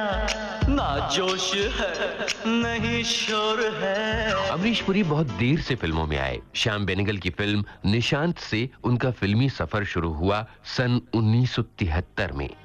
ना जोश है नहीं शोर है। अमरीश पुरी बहुत देर से फिल्मों में आए। श्याम बेनेगल की फिल्म निशांत से उनका फिल्मी सफर शुरू हुआ सन 1973 में।